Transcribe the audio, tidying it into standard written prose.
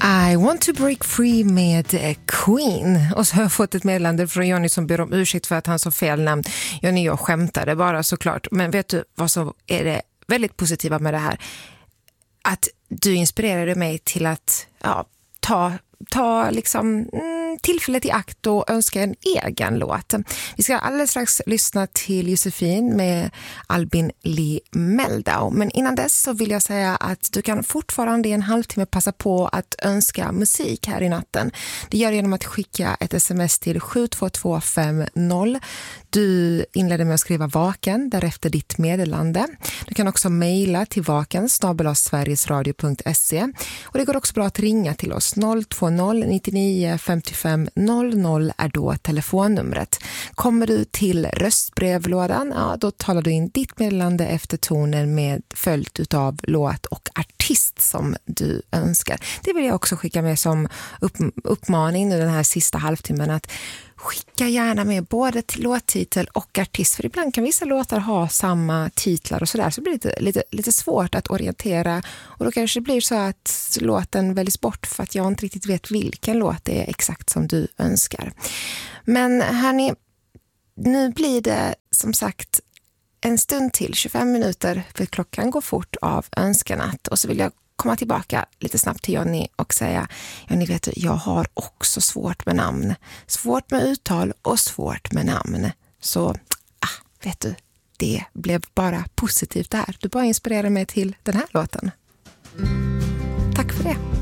I want to break free med Queen. Och så har jag fått ett meddelande från Johnny som ber om ursäkt för att han sa fel namn. Johnny, jag skämtade bara såklart. Men vet du vad som är det väldigt positiva med det här? Att du inspirerade mig till att ta liksom tillfället i akt och önska en egen låt. Vi ska alldeles strax lyssna till Josefin med Albin Lee Meldau. Men innan dess så vill jag säga att du kan fortfarande i en halvtimme passa på att önska musik här i natten. Det gör du genom att skicka ett sms till 72250. Du inleder med att skriva vaken, därefter ditt meddelande. Du kan också mejla till vaken@sverigesradio.se. Och det går också bra att ringa till oss. 020 99 55 00 är då telefonnumret. Kommer du till röstbrevlådan, då talar du in ditt meddelande efter tonen med följt utav låt och artist som du önskar. Det vill jag också skicka med som uppmaning nu den här sista halvtimmen, att skicka gärna med både till låttitel och artist, för ibland kan vissa låtar ha samma titlar och sådär, så blir det lite svårt att orientera, och då kanske det blir så att låten väljs bort för att jag inte riktigt vet vilken låt det är exakt som du önskar. Men hörni, nu blir det som sagt en stund till, 25 minuter, för klockan går fort av önskenatt, och så vill jag komma tillbaka lite snabbt till Johnny och säga, Johnny, vet du, jag har också svårt med namn. Svårt med uttal och svårt med namn. Så, vet du, det blev bara positivt där. Du bara inspirerar mig till den här låten. Tack för det.